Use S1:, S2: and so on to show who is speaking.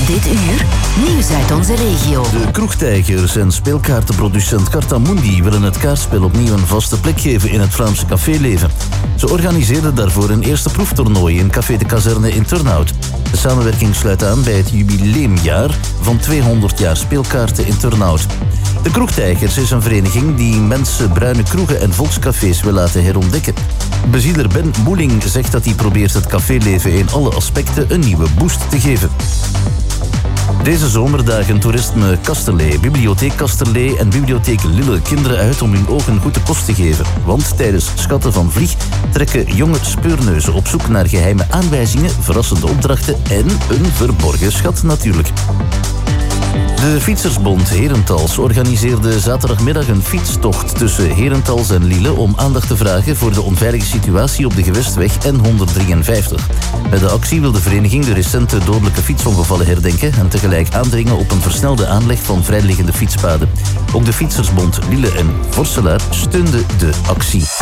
S1: Dit uur, nieuws uit onze regio.
S2: De Kroegtijgers en speelkaartenproducent Cartamundi willen het kaartspel opnieuw een vaste plek geven in het Vlaamse caféleven. Ze organiseerden daarvoor een eerste proeftoernooi in Café de Kazerne in Turnhout. De samenwerking sluit aan bij het jubileumjaar van 200 jaar speelkaarten in Turnhout. De Kroegtijgers is een vereniging die mensen bruine kroegen en volkscafés wil laten herontdekken. Bezieler Ben Moeling zegt dat hij probeert het caféleven in alle aspecten een nieuwe boost te geven. Deze zomer dagen toerisme Kasterlee, bibliotheek Kasterlee en bibliotheek Lille kinderen uit om hun ogen goed de kost te geven. Want tijdens Schatten van Vlieg trekken jonge speurneuzen op zoek naar geheime aanwijzingen, verrassende opdrachten en een verborgen schat natuurlijk. De Fietsersbond Herentals organiseerde zaterdagmiddag een fietstocht tussen Herentals en Lille om aandacht te vragen voor de onveilige situatie op de gewestweg N153. Bij de actie wil de vereniging de recente dodelijke fietsongevallen herdenken en tegelijk aandringen op een versnelde aanleg van vrijliggende fietspaden. Ook de Fietsersbond Lille en Vorselaar steunden de actie.